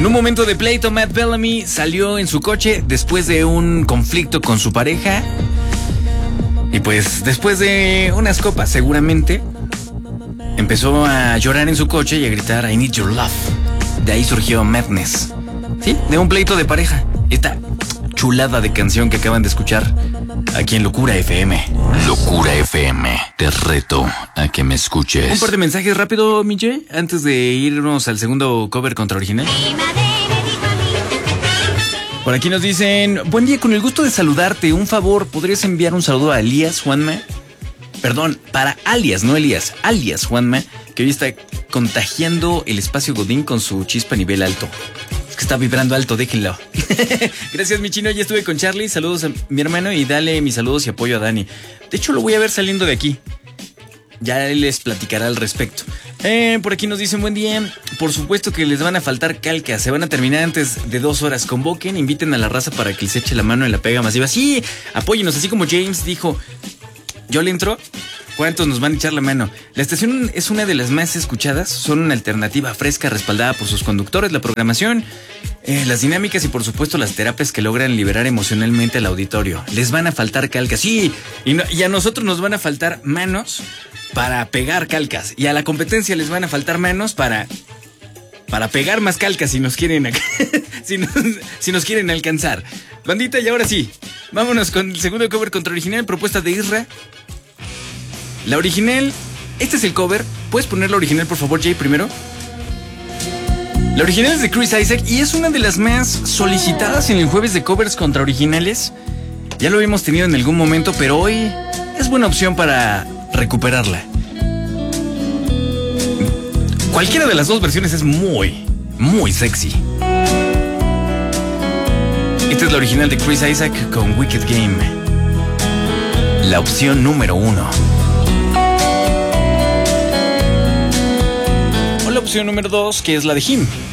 En un momento de pleito, Matt Bellamy salió en su coche después de un conflicto con su pareja. Y pues después de unas copas seguramente empezó a llorar en su coche y a gritar I need your love. De ahí surgió Madness. Sí, de un pleito de pareja. Esta chulada de canción que acaban de escuchar aquí en Locura FM. Locura FM, te reto a que me escuches. Un par de mensajes rápido, Mille, antes de irnos al segundo cover contra original. Por aquí nos dicen, buen día, con el gusto de saludarte, un favor, ¿podrías enviar un saludo a Elías, Juanma? Perdón, para alias, no Elías, alias Juanma, que hoy está contagiando el espacio Godín con su chispa a nivel alto. Es que está vibrando alto, déjenlo. Gracias, mi chino, ya estuve con Charlie, saludos a mi hermano y dale mis saludos y apoyo a Dani. De hecho, lo voy a ver saliendo de aquí. Ya él les platicará al respecto. Por aquí nos dicen, buen día. Por supuesto que les van a faltar calcas. Se van a terminar antes de 2 horas. Convoquen, inviten a la raza para que les eche la mano en la pega masiva. Sí, apóyenos, así como James dijo. Yo le entro. ¿Cuántos nos van a echar la mano? La estación es una de las más escuchadas. Son una alternativa fresca respaldada por sus conductores, la programación, las dinámicas y por supuesto las terapias que logran liberar emocionalmente al auditorio. Les van a faltar calcas, sí, y a nosotros nos van a faltar manos para pegar calcas. Y a la competencia les van a faltar manos para pegar más calcas si nos quieren si nos quieren alcanzar. Bandita, y ahora sí, vámonos con el segundo cover contra original, propuesta de Isra. La original, este es el cover. ¿Puedes poner la original, por favor, Jay, primero? La original es de Chris Isaak y es una de las más solicitadas en el jueves de covers contra originales. Ya lo habíamos tenido en algún momento, pero hoy es buena opción para recuperarla. Cualquiera de las dos versiones es muy, muy sexy. Esta es la original de Chris Isaak con Wicked Game. La opción número 1. La opción número 2, que es la de Him.